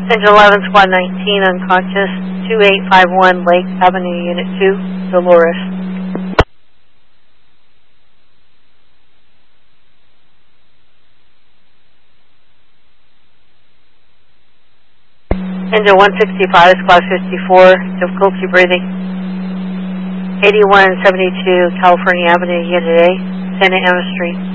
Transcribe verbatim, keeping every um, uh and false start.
Engine eleven, Squad nineteen, unconscious, two eight five one Lake Avenue, Unit two, Dolores. Engine one sixty-five, Squad fifty-four, difficulty breathing. eighty-one seventy-two California Avenue, Unit A, Santa Ana Street.